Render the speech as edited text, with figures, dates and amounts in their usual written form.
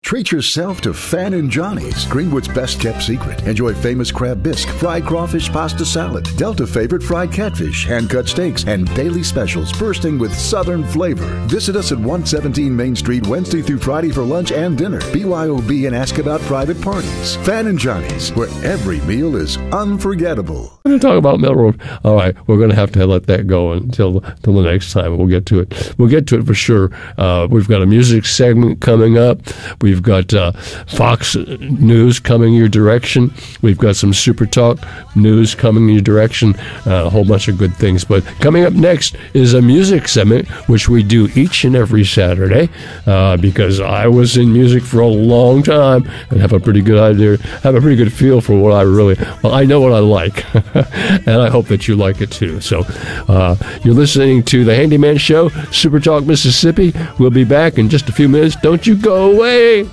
Treat yourself to Fan and Johnny's, Greenwood's best kept secret. Enjoy famous crab bisque, fried crawfish pasta salad, Delta favorite fried catfish, hand-cut steaks, and daily specials bursting with southern flavor. Visit us at 117 Main Street Wednesday through Friday for lunch and dinner. BYOB and ask about private parties. Fan and Johnny's, where every meal is unforgettable. We're going to talk about Melrose. All right, we're going to have to let that go until the next time. We'll get to it. We'll get to it for sure. We've got a music segment coming up. We've got Fox News coming your direction. We've got some Super Talk news coming your direction. A whole bunch of good things. But coming up next is a music segment, which we do each and every Saturday, because I was in music for a long time and have a pretty good idea, have a pretty good feel for what I I know what I like, and I hope that you like it too. So you're listening to The Handyman Show, Super Talk Mississippi. We'll be back in just a few minutes. Don't you go away.